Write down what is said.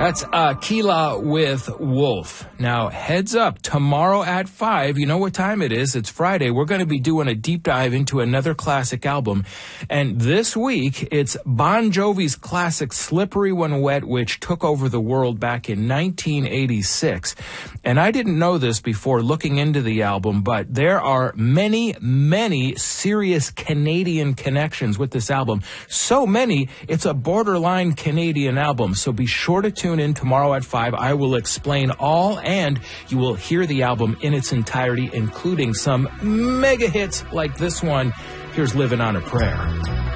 That's Aquila with Wolf. Now, heads up, tomorrow at 5, you know what time it is? It's Friday. We're going to be doing a deep dive into another classic album. And this week, it's Bon Jovi's classic Slippery When Wet, which took over the world back in 1986. And I didn't know this before looking into the album, but there are many, many serious Canadian connections with this album. So many, it's a borderline Canadian album. So be sure to tune in tomorrow at 5. I will explain all, and you will hear the album in its entirety, including some mega hits like this one. Here's Living on a Prayer.